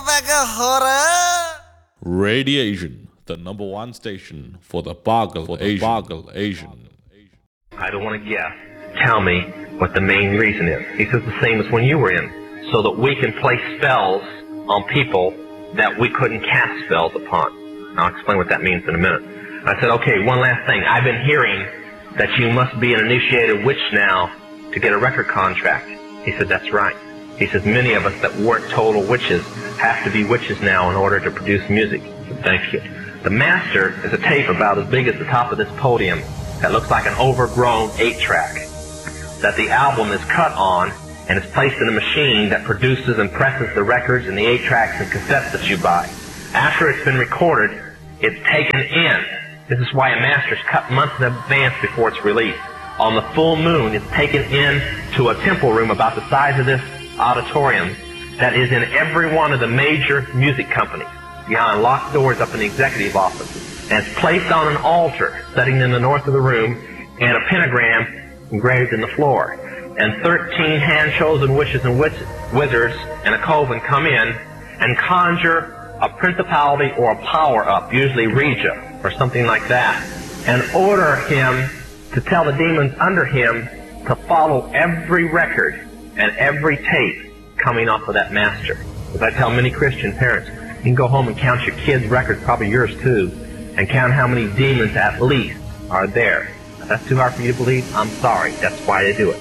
mega horror. Radiation, the number one station for the Boggle Asian. I don't want to guess. Tell me what the main reason is. He says the same as when you were in, so that we can place spells on people that we couldn't cast spells upon. I'll explain what that means in a minute. I said, okay, one last thing. I've been hearing that you must be an initiated witch now to get a record contract. He said, that's right. He says, many of us that weren't total witches have to be witches now in order to produce music. I said, thank you. The master is a tape about as big as the top of this podium that looks like an overgrown 8-track that the album is cut on and is placed in a machine that produces and presses the records and the 8-tracks and cassettes that you buy. After it's been recorded, it's taken in. This is why a master's cut months in advance before it's released. On the full moon, it's taken in to a temple room about the size of this auditorium that is in every one of the major music companies, behind locked doors up in the executive office. And it's placed on an altar sitting in the north of the room and a pentagram engraved in the floor. And 13 hand-chosen witches and wizards and a coven come in and conjure a principality or a power up, usually Regia or something like that, and order him to tell the demons under him to follow every record and every tape coming off of that master. As I tell many Christian parents, you can go home and count your kids' records, probably yours too, and count how many demons at least are there. If that's too hard for you to believe, I'm sorry. That's why they do it.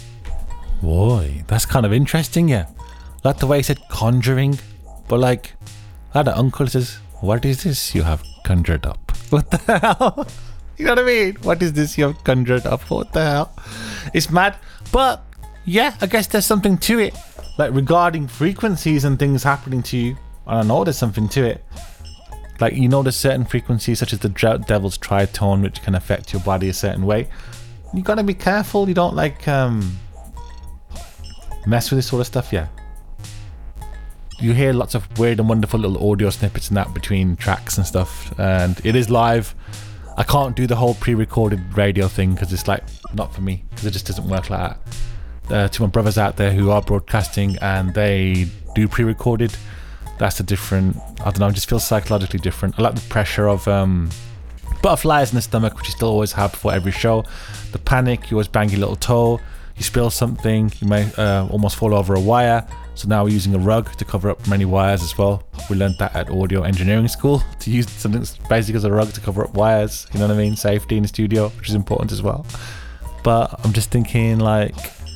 Boy, that's kind of interesting, yeah. Like the way he said conjuring, but like, I had an uncle who says, what is this you have conjured up? What the hell? You know what I mean? What is this you have conjured up? What the hell? It's mad. But yeah, I guess there's something to it. Like regarding frequencies and things happening to you, and I know there's something to it. Like, you know, there's certain frequencies such as the devil's tritone which can affect your body a certain way. You gotta be careful you don't like mess with this sort of stuff, yeah. You hear lots of weird and wonderful little audio snippets and that between tracks and stuff, and it is live. I can't do the whole pre-recorded radio thing because it's like not for me, because it just doesn't work like that. To my brothers out there who are broadcasting and they do pre-recorded, that's a different, I don't know, it just feels psychologically different. I like the pressure of butterflies in the stomach, which you still always have before every show. The panic, you always bang your little toe, you spill something, you may almost fall over a wire. So now we're using a rug to cover up many wires as well. We learned that at audio engineering school, to use something as basic as a rug to cover up wires, you know what I mean? Safety in the studio, which is important as well. But I'm just thinking, like,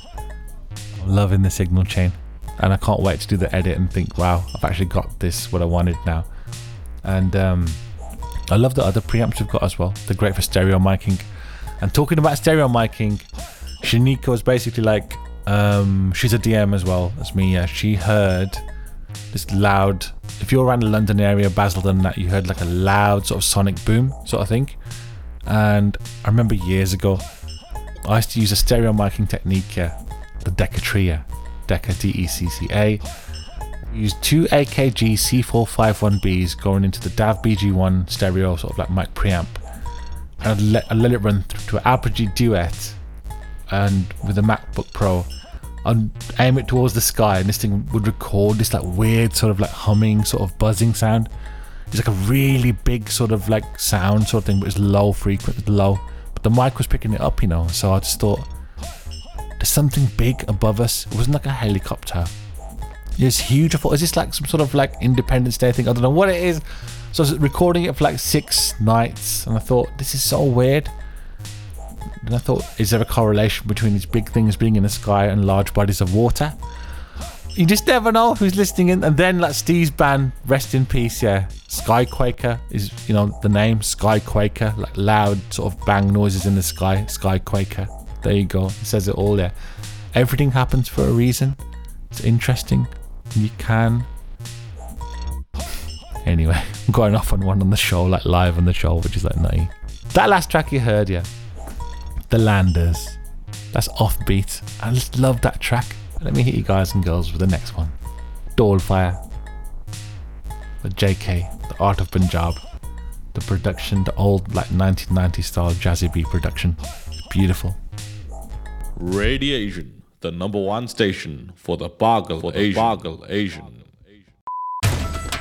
I'm loving the signal chain. And I can't wait to do the edit and think, wow, I've actually got this, what I wanted now. And I love the other preamps we've got as well. They're great for stereo miking. And talking about stereo miking, Shanika is basically like, she's a DM as well as me. Yeah, she heard this loud, if you're around the London area, Basildon, that you heard like a loud sort of sonic boom sort of thing. And I remember years ago, I used to use a stereo miking technique, yeah, the Decca, D-E-C-C-A. We used two AKG C451Bs going into the DAV BG1 stereo sort of like mic preamp, and I let it run through to an Apogee Duet, and with a MacBook Pro I'd aim it towards the sky, and this thing would record this like weird sort of like humming sort of buzzing sound. It's like a really big sort of like sound sort of thing, but it's low frequency, low, but the mic was picking it up, you know. So I just thought, there's something big above us. It wasn't like a helicopter, it was huge. I thought, is this like some sort of like Independence Day thing? I don't know what it is. So I was recording it for like 6 nights, and I thought, this is so weird. And I thought, is there a correlation between these big things being in the sky and large bodies of water? You just never know who's listening in. And then like Steve's band, rest in peace, yeah, Skyquaker is, you know, the name Skyquaker, like loud sort of bang noises in the sky, Skyquaker. There you go, it says it all there. Everything happens for a reason. It's interesting. You can. Anyway, I'm going off on one on the show, like live on the show, which is like nutty. That last track you heard, yeah, The Landers. That's offbeat. I just love that track. Let me hit you guys and girls with the next one. Dollfire. The JK, The Art of Punjab. The production, the old like 1990s style jazzy beat production. It's beautiful. Radiation, the number one station for the Boggle Asian.